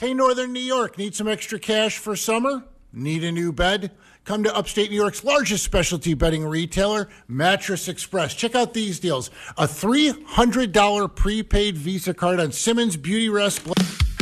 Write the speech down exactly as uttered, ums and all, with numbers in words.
Hey, Northern New York, need some extra cash for summer? Need a new bed? Come to upstate New York's largest specialty bedding retailer, Mattress Express. Check out these deals. A three hundred dollars prepaid Visa card on Simmons Beauty Rest.